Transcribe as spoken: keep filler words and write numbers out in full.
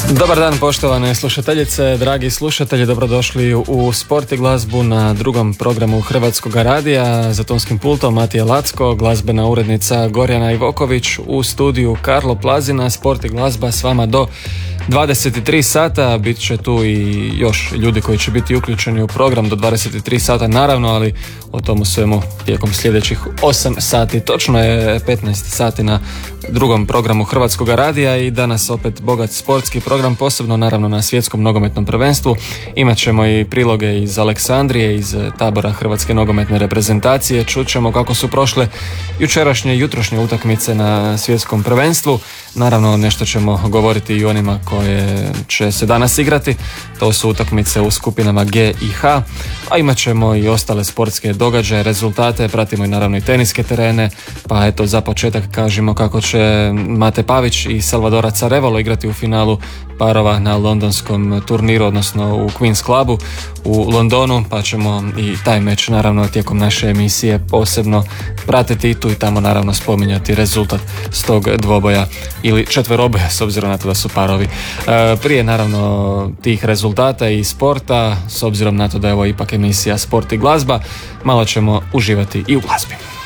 Dobar dan poštovane slušateljice, dragi slušatelji, dobrodošli u Sport i glazbu na drugom programu Hrvatskog radija. Za tonskim pultom Matija Lacko, glazbena urednica Gorjana Ivoković, u studiju Karlo Plazina. Sport i glazba s vama do dvadeset tri sata, bit će tu i još ljudi koji će biti uključeni u program do dvadeset tri sata naravno, ali o tomu svemu tijekom sljedećih osam sati. Točno je petnaest sati na drugom programu Hrvatskog radija i danas opet bogat sportski program, posebno naravno na svjetskom nogometnom prvenstvu. Imat ćemo i priloge iz Aleksandrije, iz tabora Hrvatske nogometne reprezentacije. Čućemo kako su prošle jučerašnje i jutrošnje utakmice na svjetskom prvenstvu. Naravno nešto ćemo govoriti i o onima koje će se danas igrati. To su utakmice u skupinama G i H, a imat ćemo i ostale sportske događaje, rezultate, pratimo i naravno i teniske terene, pa eto za početak kažemo kako će Mate Pavić i Salvadora Arevalo igrati u finalu parova na londonskom turniru, odnosno u Queen's Clubu u Londonu, pa ćemo i taj meč naravno tijekom naše emisije posebno pratiti i tu i tamo naravno spominjati rezultat s tog dvoboja ili četveroboja, s obzirom na to da su parovi. E, prije naravno tih rezultata i sporta, s obzirom na to da je ovo ipak emisija Sport i glazba, malo ćemo uživati i u glazbi.